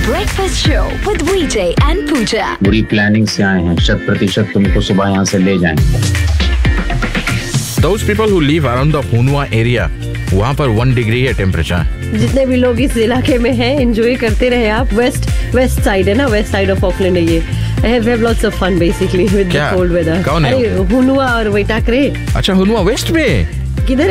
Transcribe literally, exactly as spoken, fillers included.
Breakfast show with VJ and पूजा। बुरी planning से आए हैं, शत प्रतिशत तुमको सुबह यहाँ से ले जाएंगे। Those people who live around the Hunua area, वहाँ पर वन डिग्री है टेम्परेचर। जितने भी लोग इस इलाके में हैं, एंजॉय करते रहे आप। वेस्ट वेस्ट साइड है ना, वेस्ट साइड ऑफ ऑकलैंड है ये। I have have lots of fun basically with the cold weather। कौन है? अरे हुनुआ और वैटाकरे। अच्छा, हुनुआ वेस्ट में? किधर